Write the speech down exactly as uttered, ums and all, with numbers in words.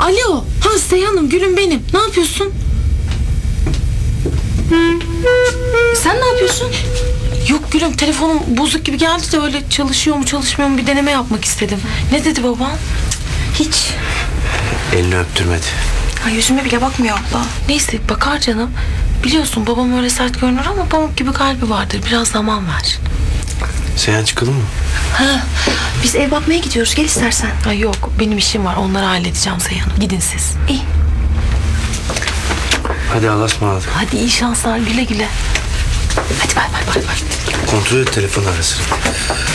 Alo. Ha Seyhan'ım, gülüm benim. Ne yapıyorsun? Sen ne yapıyorsun? Yok gülüm, telefonum bozuk gibi geldi de öyle çalışıyor mu çalışmıyor mu bir deneme yapmak istedim. Ne dedi baban? Hiç. Elini öptürmedi. Ha, yüzüme bile bakmıyor abla. Neyse bakar canım. Biliyorsun babam öyle sert görünür ama pamuk gibi kalbi vardır. Biraz zaman ver. Seyhan, çıkalım mı? Ha, biz ev bakmaya gidiyoruz. Gel istersen. Ha, yok benim işim var, onları halledeceğim Seyhan'ım. Gidin siz. İyi. Hadi Allah'a ısmarladık. Hadi iyi şanslar, güle güle. Hadi bay bay bay bay. Kontrol et telefon arasını.